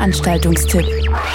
Veranstaltungstipp.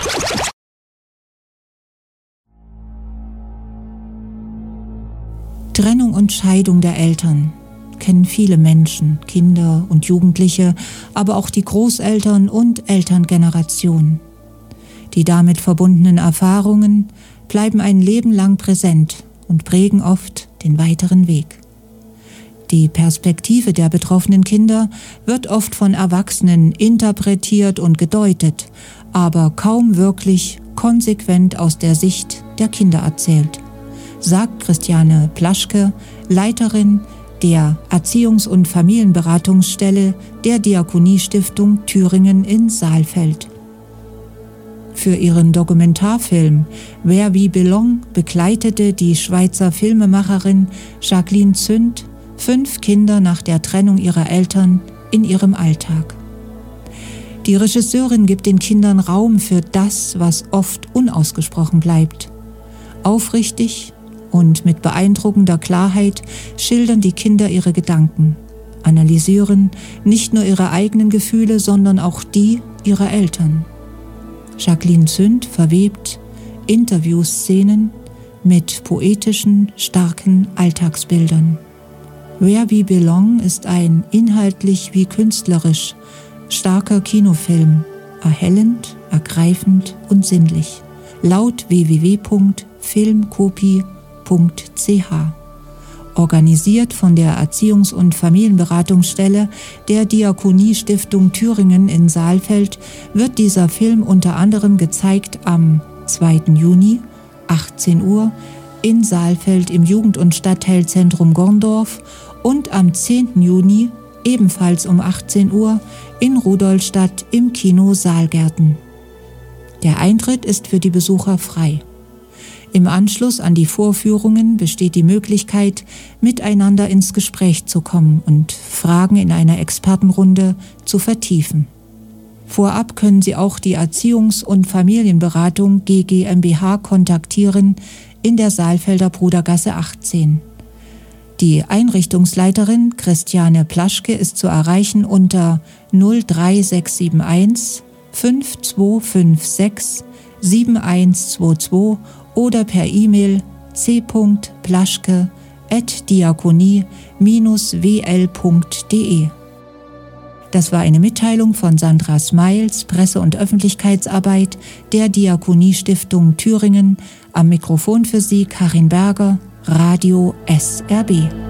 Trennung und Scheidung der Eltern kennen viele Menschen, Kinder und Jugendliche, aber auch die Großeltern und Elterngenerationen. Die damit verbundenen Erfahrungen bleiben ein Leben lang präsent und prägen oft den weiteren Weg. Die Perspektive der betroffenen Kinder wird oft von Erwachsenen interpretiert und gedeutet, aber kaum wirklich konsequent aus der Sicht der Kinder erzählt, sagt Christiane Plaschke, Leiterin der Erziehungs- und Familienberatungsstelle der Diakoniestiftung Thüringen in Saalfeld. Für ihren Dokumentarfilm Where We Belong begleitete die Schweizer Filmemacherin Jacqueline Zünd 5 Kinder nach der Trennung ihrer Eltern in ihrem Alltag. Die Regisseurin gibt den Kindern Raum für das, was oft unausgesprochen bleibt. Aufrichtig und mit beeindruckender Klarheit schildern die Kinder ihre Gedanken, analysieren nicht nur ihre eigenen Gefühle, sondern auch die ihrer Eltern. Jacqueline Zünd verwebt Interviewszenen mit poetischen, starken Alltagsbildern. Where We Belong ist ein inhaltlich wie künstlerisch starker Kinofilm, erhellend, ergreifend und sinnlich. Laut www.filmkopi.ch. Organisiert von der Erziehungs- und Familienberatungsstelle der Diakoniestiftung Thüringen in Saalfeld wird dieser Film unter anderem gezeigt am 2. Juni, 18 Uhr, in Saalfeld im Jugend- und Stadtteilzentrum Gorndorf und am 10. Juni, ebenfalls um 18 Uhr, in Rudolstadt im Kino Saalgärten. Der Eintritt ist für die Besucher frei. Im Anschluss an die Vorführungen besteht die Möglichkeit, miteinander ins Gespräch zu kommen und Fragen in einer Expertenrunde zu vertiefen. Vorab können Sie auch die Erziehungs- und Familienberatung GmbH kontaktieren in der Saalfelder Brudergasse 18. Die Einrichtungsleiterin Christiane Plaschke ist zu erreichen unter 03671 5256 7122 oder per E-Mail c.plaschke@diakonie-wl.de. Das war eine Mitteilung von Sandra Smiles, Presse- und Öffentlichkeitsarbeit der Diakoniestiftung Thüringen. Am Mikrofon für Sie Karin Berger, Radio SRB.